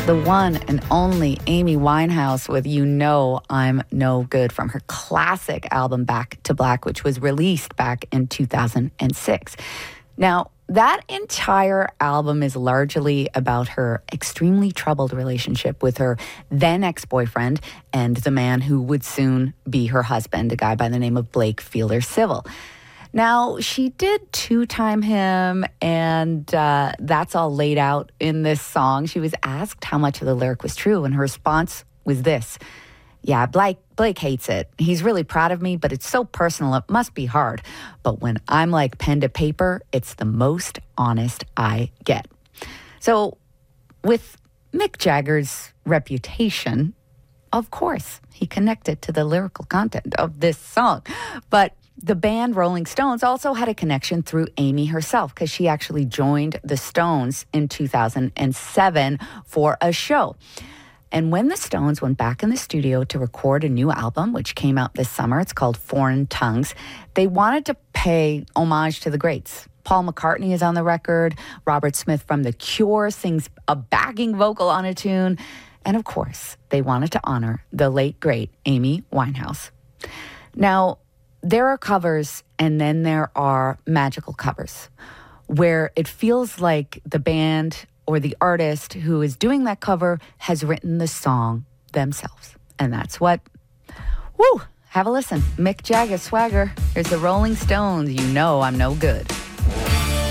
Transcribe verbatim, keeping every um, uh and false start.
the one and only Amy Winehouse with You Know I'm No Good from her classic album Back to Black, which was released back in two thousand six. Now, that entire album is largely about her extremely troubled relationship with her then ex-boyfriend and the man who would soon be her husband, a guy by the name of Blake Fielder Civil. Now, she did two-time him, and uh, that's all laid out in this song. She was asked how much of the lyric was true, and her response was this. Yeah, Blake, Blake hates it. He's really proud of me, but it's so personal, it must be hard. But when I'm like pen to paper, it's the most honest I get. So with Mick Jagger's reputation, of course, he connected to the lyrical content of this song. But the band Rolling Stones also had a connection through Amy herself, because she actually joined the Stones in two thousand seven for a show. And when the Stones went back in the studio to record a new album, which came out this summer, it's called Foreign Tongues, they wanted to pay homage to the greats. Paul McCartney is on the record. Robert Smith from The Cure sings a backing vocal on a tune. And of course, they wanted to honor the late, great Amy Winehouse. Now, there are covers and then there are magical covers where it feels like the band or the artist who is doing that cover has written the song themselves. And that's what, woo, have a listen. Mick Jagger, Swagger. Here's the Rolling Stones, You Know I'm No Good.